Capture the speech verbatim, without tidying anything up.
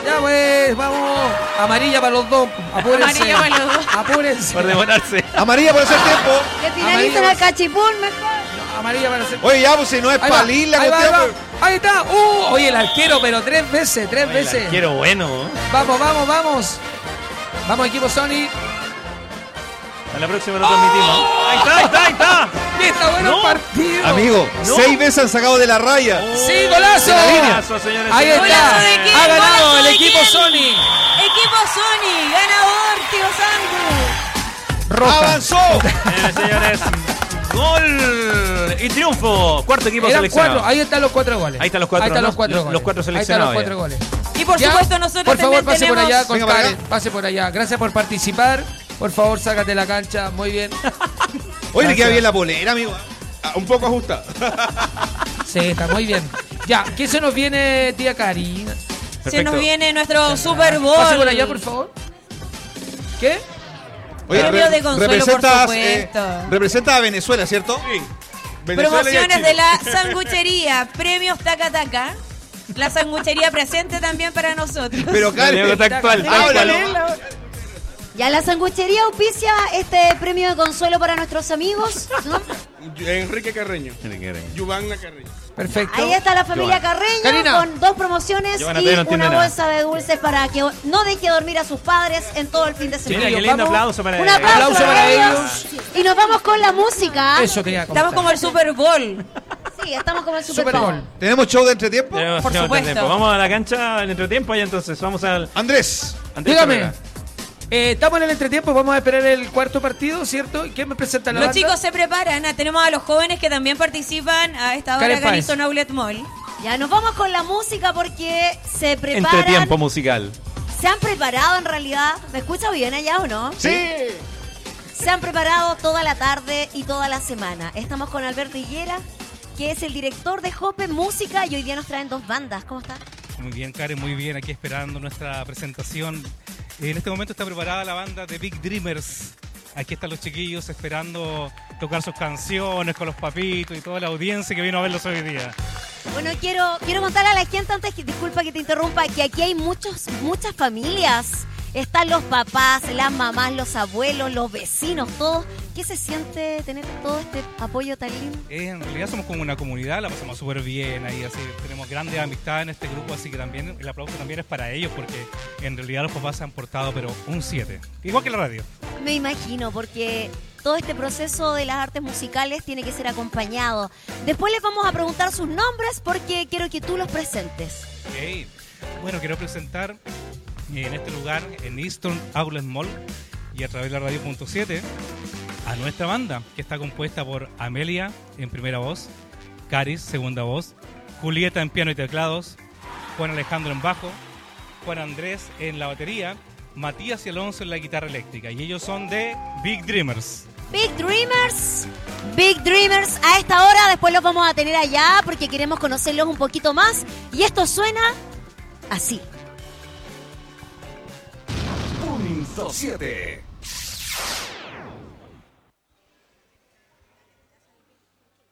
Ya pues, vamos. Amarilla para los dos. Apúrense. Amarilla para los dos. Apúrense. Por demorarse. Amarilla por hacer tiempo. Que finalicen al cachipún mejor. No, amarilla para hacer. Oye, ya, pues si no es Ahí va, palín la ahí va, ahí cuestión. va. Ahí está. Uh, oye, el arquero, pero tres veces, tres veces. Quiero bueno. Vamos, vamos, vamos. Vamos, equipo Sony. A la próxima lo transmitimos. Ahí está, ahí está, ahí está. Está bueno No. el partido. Amigo, No. seis veces han sacado de la raya. Sí, golazo. Golazo, señores. Ahí señores. está. ¿Golazo de quién? Ha ganado ¿Golazo el de equipo quién? Sony. Equipo Sony, ganador, tío Sandu. Roja. ¡Avanzó! Señores, señores. Gol y triunfo. Cuarto equipo Eran seleccionado. cuatro. Ahí están los cuatro goles. Ahí están los cuatro, Ahí están ¿no? los cuatro Los- goles. los cuatro Ahí están seleccionados los ya. cuatro goles. Y por ¿Ya? supuesto nosotros Por favor, también pase por tenemos... allá con Venga para Karen. acá. Pase por allá. Gracias por participar. Por favor, sácate la cancha. Muy bien. Oye, le queda Gracias. bien la polera, amigo. Ah, un poco ajustada. Sí, está muy bien. Ya, ¿qué se nos viene, tía Karina? Se Perfecto. nos viene nuestro Super Bowl. Pase por allá, por favor. ¿Qué? Oye, Premio re- de consuelo, por representas, supuesto. eh, representas a Venezuela, ¿cierto? Sí. Venezuela y a Promociones Chile. de la sanguchería, premios Taca Taca. La sanguchería presente también para nosotros. Pero, Karen, Está actual, está háblalo. actual. Ya la sanguchería auspicia este premio de consuelo para nuestros amigos, ¿no? Enrique Carreño. Giovanna Carreño. Perfecto. Ahí está la familia Carreño Karina. con dos promociones Giovanna y todavía no entiende una nada. bolsa de dulces para que no deje dormir a sus padres en todo el fin de Mira, semana. qué lindo Vamos. aplauso para Un ellos. aplauso, Aplauso para, para ellos. Y nos vamos con la música. Eso quería comentar. Estamos como el Super Bowl. Sí, estamos como el Super, Super Bowl. Bowl. ¿Tenemos show de entretiempo? Tenemos- Por tenemos supuesto. tiempo. Vamos a la cancha en entretiempo y entonces vamos al. Andrés. Andrés Dígame. Carrera. Eh, estamos en el entretiempo, vamos a esperar el cuarto partido, ¿cierto? ¿Y quién me presenta la Los banda? chicos se preparan. Ah, tenemos a los jóvenes que también participan a esta hora Karen acá en Páez. Easton Outlet Mall. Ya nos vamos con la música porque se preparan. Entretiempo musical. Se han preparado en realidad. ¿Me escucha bien allá o no? Sí. Se han preparado toda la tarde y toda la semana. Estamos con Alberto Higuera, que es el director de Jope Música, y hoy día nos traen dos bandas. ¿Cómo está? Muy bien, Karen, muy bien. Aquí esperando nuestra presentación. En este momento está preparada la banda de Big Dreamers. Aquí están los chiquillos esperando tocar sus canciones con los papitos y toda la audiencia que vino a verlos hoy día. Bueno, quiero, quiero contarle a la gente antes, que, disculpa que te interrumpa, que aquí hay muchos, muchas familias. Están los papás, las mamás, los abuelos, los vecinos, todos. ¿Qué se siente tener todo este apoyo tan lindo? Eh, en realidad somos como una comunidad, la pasamos súper bien ahí, así tenemos grandes amistades en este grupo, así que también el aplauso también es para ellos, porque en realidad los papás se han portado, pero un siete, igual que la radio. Me imagino, porque todo este proceso de las artes musicales tiene que ser acompañado. Después les vamos a preguntar sus nombres porque quiero que tú los presentes. Ok. Bueno, quiero presentar eh, en este lugar, en Easton Outlet Mall y a través de la radio punto siete, a nuestra banda, que está compuesta por Amelia en primera voz, Caris segunda voz, Julieta en piano y teclados, Juan Alejandro en bajo, Juan Andrés en la batería, Matías y Alonso en la guitarra eléctrica, y ellos son de Big Dreamers. Big Dreamers, Big Dreamers, a esta hora después los vamos a tener allá porque queremos conocerlos un poquito más, y esto suena así. Punto siete.